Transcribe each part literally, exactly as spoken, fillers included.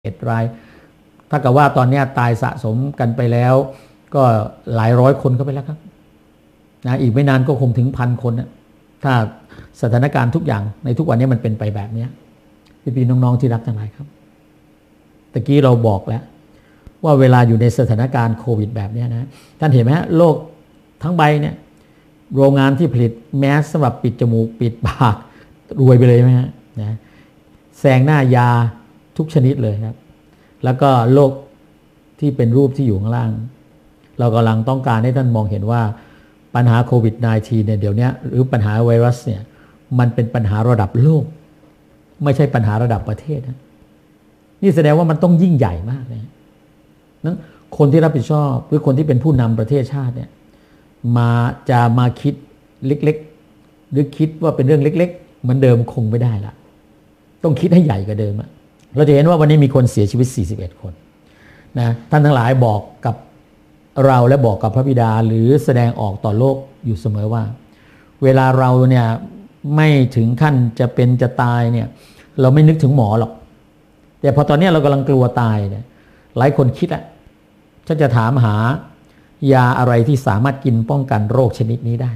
เอ็ดรายถ้ากับว่าตอนนี้ตายสะสมกันไปแล้วก็หลายร้อยคนเข้าไปแล้วครับนะอีกไม่นานก็คงถึงพันคนนะถ้าสถานการณ์ทุกอย่างในทุกวันนี้มันเป็นไปแบบนี้พี่ๆน้องๆที่รักทั้งหลายครับตะกี้เราบอกแล้วว่าเวลาอยู่ในสถานการณ์โควิดแบบนี้นะท่านเห็นไหมฮะโลกทั้งใบเนี่ยโรงงานที่ผลิตแมสสำหรับปิดจมูกปิดปากรวยไปเลยไหมฮะนะแซงหน้ายาทุกชนิดเลยครับแล้วก็โลกที่เป็นรูปที่อยู่ข้างล่างเรากำลังต้องการให้ท่านมองเห็นว่าปัญหาโควิด สิบเก้า เนี่ยเดี๋ยวนี้หรือปัญหาไวรัสเนี่ยมันเป็นปัญหาระดับโลกไม่ใช่ปัญหาระดับประเทศนะนี่แสดงว่ามันต้องยิ่งใหญ่มากเลยนั้นคนที่รับผิดชอบหรือคนที่เป็นผู้นำประเทศชาติเนี่ยมาจะมาคิดเล็กๆหรือคิดว่าเป็นเรื่องเล็กๆเหมือนเดิมคงไม่ได้ละต้องคิดให้ใหญ่กว่าเดิมอะเราจะเห็นว่าวันนี้มีคนเสียชีวิตสี่สิบเอ็ดคนนะท่านทั้งหลายบอกกับเราและบอกกับพระบิดาหรือแสดงออกต่อโลกอยู่เสมอว่าเวลาเราเนี่ยไม่ถึงขั้นจะเป็นจะตายเนี่ยเราไม่นึกถึงหมอหรอกแต่พอตอนนี้เรากำลังกลัวตายเนี่ยหลายคนคิดอะฉันจะถามหายาอะไรที่สามารถกินป้องกันโรคชนิดนี้ได้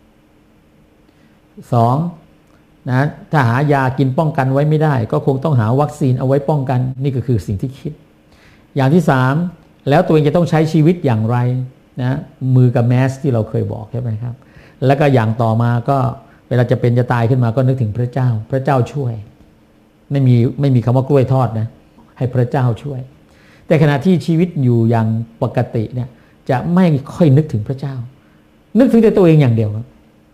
สองนะถ้าหายากินป้องกันไว้ไม่ได้ก็คงต้องหาวัคซีนเอาไว้ป้องกันนี่ก็คือสิ่งที่คิดอย่างที่สามแล้วตัวเองจะต้องใช้ชีวิตอย่างไรนะมือกับแมสที่เราเคยบอกใช่ไหมครับแล้วก็อย่างต่อมาก็เวลาจะเป็นจะตายขึ้นมาก็นึกถึงพระเจ้าพระเจ้าช่วยไม่มีไม่มีคำว่ากล้วยทอดนะให้พระเจ้าช่วยแต่ขณะที่ชีวิตอยู่อย่างปกติเนี่ยจะไม่ค่อยนึกถึงพระเจ้านึกถึงแต่ตัวเองอย่างเดียวครับ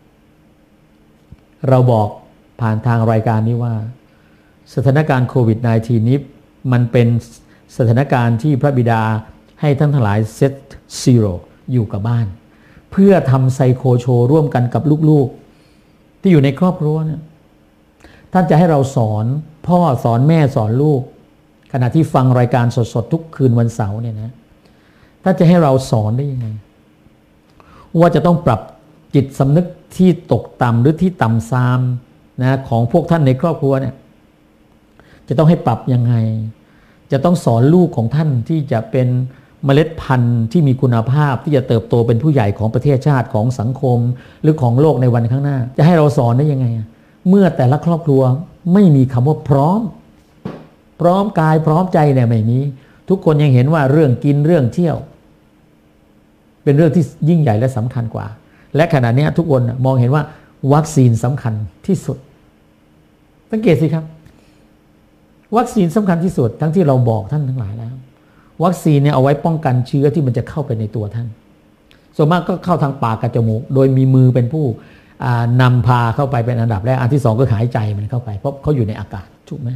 เราบอกผ่านทางรายการนี้ว่าสถานการณ์โควิด สิบเก้า นี้มันเป็นสถานการณ์ที่พระบิดาให้ท่านทั้งหลายเซตซีโร่อยู่กับบ้านเพื่อทำไซโคโชร่วมกันกับลูกๆที่อยู่ในครอบครัวเนี่ยท่านจะให้เราสอนพ่อสอนแม่สอนลูกขณะที่ฟังรายการสดๆทุกคืนวันเสาร์เนี่ยนะท่านจะให้เราสอนได้ยังไงว่าจะต้องปรับจิตสำนึกที่ตกต่ำหรือที่ต่ำทรามนะของพวกท่านในครอบครัวเนี่ยจะต้องให้ปรับยังไงจะต้องสอนลูกของท่านที่จะเป็นเมล็ดพันธุ์ที่มีคุณภาพที่จะเติบโตเป็นผู้ใหญ่ของประเทศชาติของสังคมหรือของโลกในวันข้างหน้าจะให้เราสอนได้ยังไงเมื่อแต่ละครอบครัวไม่มีคำว่าพร้อมพร้อมกายพร้อมใจเนี่ยไม่มีทุกคนยังเห็นว่าเรื่องกินเรื่องเที่ยวเป็นเรื่องที่ยิ่งใหญ่และสำคัญกว่าและขณะนี้ทุกคนมองเห็นว่าวัคซีนสำคัญที่สุดสังเกตสิครับวัคซีนสำคัญที่สุดทั้งที่เราบอกท่านทั้งหลายแล้ววัคซีนเนี่ยเอาไว้ป้องกันเชื้อที่มันจะเข้าไปในตัวท่านส่วนมากก็เข้าทางปากกับจมูกโดยมีมือเป็นผู้นำพาเข้าไปเป็นอันดับแรกอันที่สองก็หายใจมันเข้าไปเพราะเขาอยู่ในอากาศถูกไหม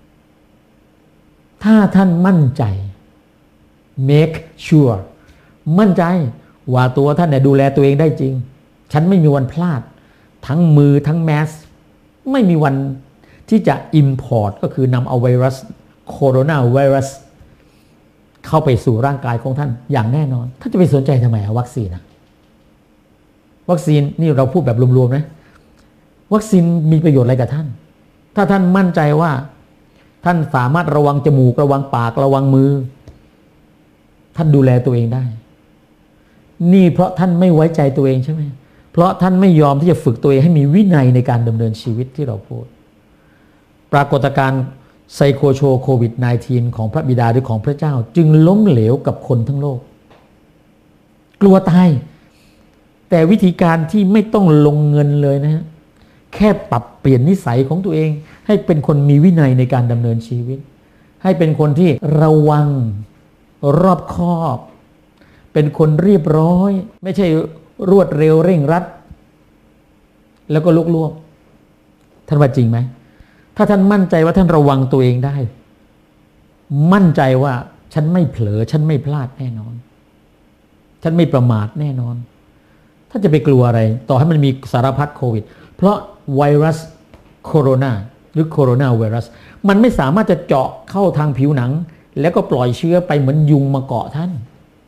ถ้าท่านมั่นใจ make sure มั่นใจว่าตัวท่านเนี่ยดูแลตัวเองได้จริงฉันไม่มีวันพลาดทั้งมือทั้งแมสไม่มีวันที่จะ import ก็คือนำเอาไวรัสโคโรนาไวรัสเข้าไปสู่ร่างกายของท่านอย่างแน่นอนท่านจะไปสนใจทำไมอะวัคซีนอะวัคซีนนี่เราพูดแบบรวมๆนะวัคซีนมีประโยชน์อะไรกับท่านถ้าท่านมั่นใจว่าท่านสามารถระวังจมูกระวังปากระวังมือท่านดูแลตัวเองได้นี่เพราะท่านไม่ไว้ใจตัวเองใช่ไหมเพราะท่านไม่ยอมที่จะฝึกตัวเองให้มีวินัยในการดำเนินชีวิตที่เราพูดปรากฏการณ์ไซโคโชโควิด สิบเก้า ของพระบิดาหรือของพระเจ้าจึงล้มเหลวกับคนทั้งโลกกลัวตายแต่วิธีการที่ไม่ต้องลงเงินเลยนะแค่ปรับเปลี่ยนนิสัยของตัวเองให้เป็นคนมีวินัยในการดำเนินชีวิตให้เป็นคนที่ระวังรอบคอบเป็นคนเรียบร้อยไม่ใช่รวดเร็วเร่งรัดแล้วก็ลุกลวกท่านว่าจริงไหมถ้าท่านมั่นใจว่าท่านระวังตัวเองได้มั่นใจว่าฉันไม่เผลอฉันไม่พลาดแน่นอนฉันไม่ประมาทแน่นอนท่านจะไปกลัวอะไรต่อให้มันมีสารพัดโควิดเพราะไวรัสโคโรนาหรือโคโรนาไวรัสมันไม่สามารถจะเจาะเข้าทางผิวหนังแล้วก็ปล่อยเชื้อไปเหมือนยุงมาเกาะท่าน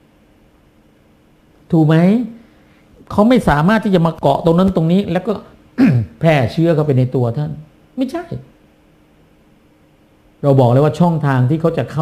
ถูกไหมเขาไม่สามารถที่จะมาเกาะตรงนั้นตรงนี้แล้วก็ แพร่เชื้อเข้าไปในตัวท่านไม่ใช่เราบอกเลยว่าช่องทางที่เขาจะเข้า